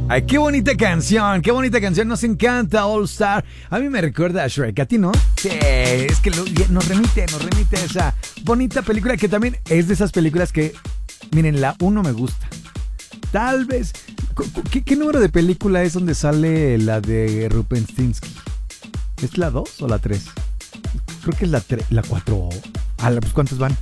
Ay, qué bonita canción, nos encanta All Star. A mí me recuerda a Shrek, ¿a ti no? Sí, es que nos remite a esa bonita película que también es de esas películas que, miren, la 1 me gusta. Tal vez, ¿qué número de película es donde sale la de Rupenstinsky? ¿Es la 2 o la 3? Creo que es la 4. Pues ¿cuántas van?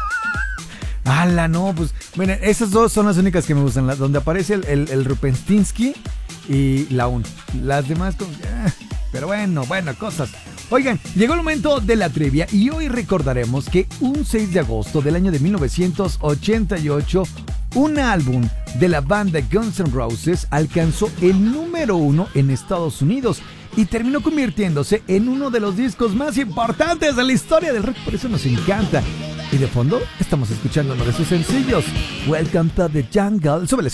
No, pues, bueno, esas dos son las únicas que me gustan, donde aparece el Rupenstinsky y la 1. Las demás, pero bueno, cosas. Oigan, llegó el momento de la trivia y hoy recordaremos que un 6 de agosto del año de 1988, un álbum de la banda Guns N' Roses alcanzó el número 1 en Estados Unidos y terminó convirtiéndose en uno de los discos más importantes de la historia del rock, por eso nos encanta. Y de fondo estamos escuchando uno de sus sencillos, Welcome to the Jungle. Súbele.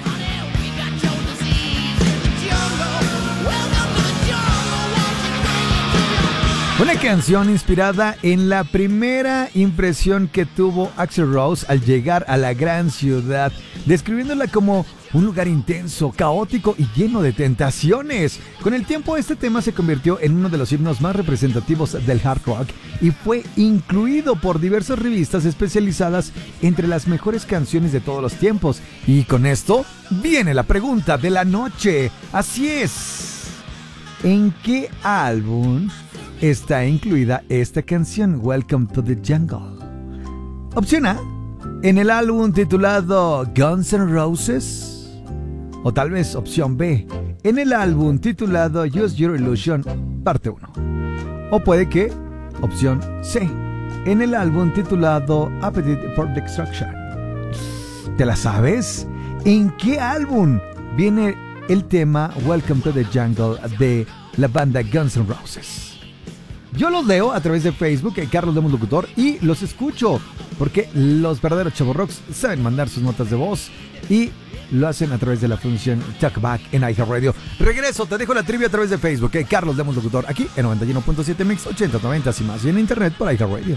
Una canción inspirada en la primera impresión que tuvo Axl Rose al llegar a la gran ciudad, describiéndola como un lugar intenso, caótico y lleno de tentaciones. Con el tiempo, este tema se convirtió en uno de los himnos más representativos del hard rock y fue incluido por diversas revistas especializadas entre las mejores canciones de todos los tiempos. Y con esto viene la pregunta de la noche. Así es, ¿en qué álbum está incluida esta canción, Welcome to the Jungle? Opción A, en el álbum titulado Guns N' Roses. O tal vez opción B, en el álbum titulado Use Your Illusion, parte 1. O puede que, opción C, en el álbum titulado Appetite for Destruction. ¿Te la sabes? ¿En qué álbum viene el tema Welcome to the Jungle de la banda Guns N' Roses? Yo los leo a través de Facebook, Carlos Lemos Locutor, y los escucho, porque los verdaderos chavorrocks saben mandar sus notas de voz y lo hacen a través de la función Talkback en iHeartRadio. Regreso, te dejo la trivia a través de Facebook, Carlos Lemos Locutor, aquí en 91.7 Mix, 80-90 y más, y en internet por iHeartRadio.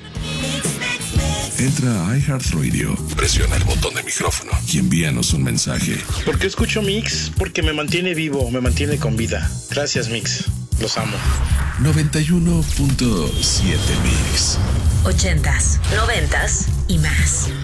Entra a iHeartRadio, presiona el botón de micrófono y envíanos un mensaje. ¿Por qué escucho Mix? Porque me mantiene vivo, me mantiene con vida. Gracias, Mix. Los amo. 91.7 Mix. 80s, 90s y más.